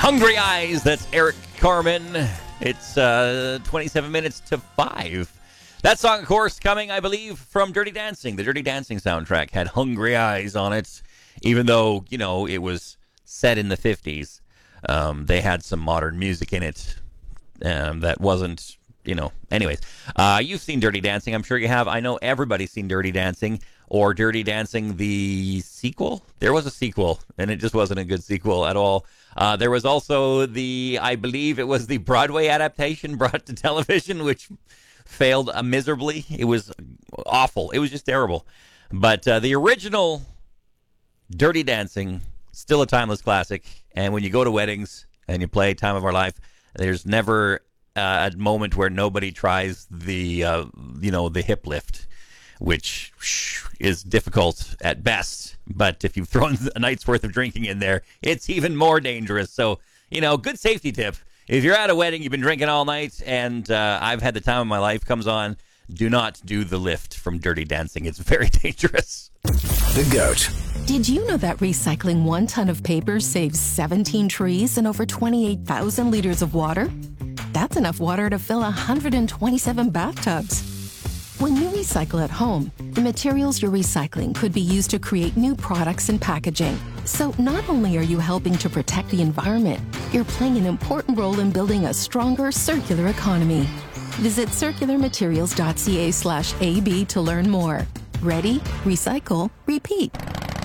Hungry Eyes, that's Eric Carmen. It's 27 minutes to 5. That song, of course, coming, I believe, from Dirty Dancing. The Dirty Dancing soundtrack had Hungry Eyes on it, even though, you know, it was set in the 50s. They had some modern music in it that wasn't, you know. Anyways, you've seen Dirty Dancing. I'm sure you have. I know everybody's seen Dirty Dancing or Dirty Dancing the sequel. There was a sequel, and it just wasn't a good sequel at all. There was also I believe it was the Broadway adaptation brought to television, which failed miserably. It was awful. It was just terrible. But the original Dirty Dancing, still a timeless classic. And when you go to weddings and you play Time of Our Life, there's never a moment where nobody tries the hip lift, which is difficult at best. But if you've thrown a night's worth of drinking in there, it's even more dangerous. So, you know, good safety tip. If you're at a wedding, you've been drinking all night, and I've had the time of my life comes on, do not do the lift from Dirty Dancing. It's very dangerous. The GOAT. Did you know that recycling 1 ton of paper saves 17 trees and over 28,000 liters of water? That's enough water to fill 127 bathtubs. When you recycle at home, the materials you're recycling could be used to create new products and packaging. So not only are you helping to protect the environment, you're playing an important role in building a stronger circular economy. Visit circularmaterials.ca/AB to learn more. Ready, recycle, repeat.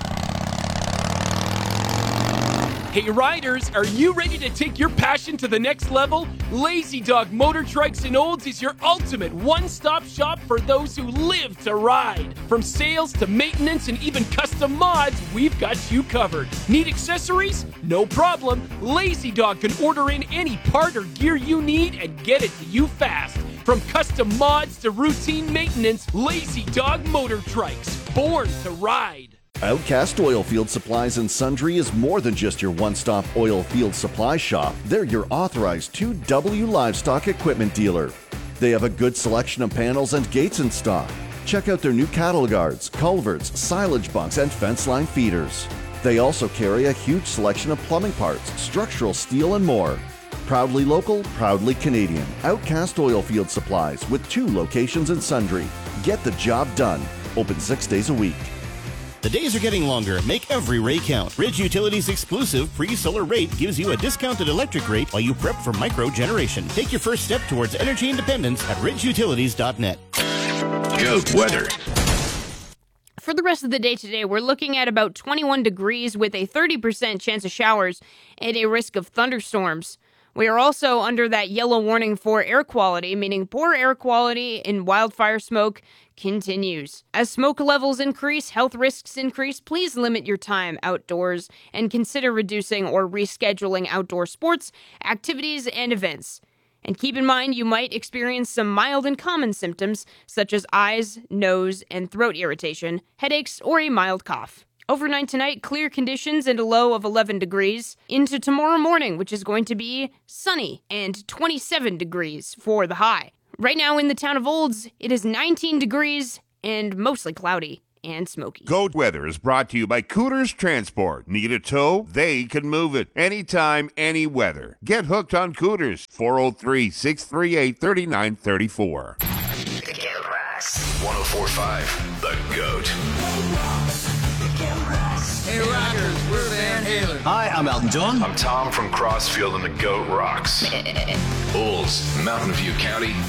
Hey riders, are you ready to take your passion to the next level? Lazy Dog Motor Trikes and Olds is your ultimate one-stop shop for those who live to ride. From sales to maintenance and even custom mods, we've got you covered. Need accessories? No problem. Lazy Dog can order in any part or gear you need and get it to you fast. From custom mods to routine maintenance, Lazy Dog Motor Trikes, born to ride. Outcast Oilfield Supplies and Sundry is more than just your one-stop oil field supply shop. They're your authorized 2W livestock equipment dealer. They have a good selection of panels and gates in stock. Check out their new cattle guards, culverts, silage bunks, and fence line feeders. They also carry a huge selection of plumbing parts, structural steel, and more. Proudly local, proudly Canadian. Outcast Oilfield Supplies with 2 locations in Sundry. Get the job done. Open 6 days a week. The days are getting longer. Make every ray count. Ridge Utilities' exclusive pre-solar rate gives you a discounted electric rate while you prep for micro-generation. Take your first step towards energy independence at ridgeutilities.net. GOAT weather. For the rest of the day today, we're looking at about 21 degrees with a 30% chance of showers and a risk of thunderstorms. We are also under that yellow warning for air quality, meaning poor air quality in wildfire smoke continues. As smoke levels increase, health risks increase, please limit your time outdoors and consider reducing or rescheduling outdoor sports, activities, and events. And keep in mind you might experience some mild and common symptoms such as eyes, nose, and throat irritation, headaches, or a mild cough. Overnight tonight, clear conditions and a low of 11 degrees. Into tomorrow morning, which is going to be sunny and 27 degrees for the high. Right now in the town of Olds, it is 19 degrees and mostly cloudy and smoky. GOAT weather is brought to you by Cooters Transport. Need a tow? They can move it. Anytime, any weather. Get hooked on Cooters. 403-638-3934. The GOAT rocks. 104.5. The GOAT. Hey rockers, we're Van Halen. Hi, I'm Elton John. I'm Tom from Crossfield and the GOAT rocks. Olds, Mountain View County,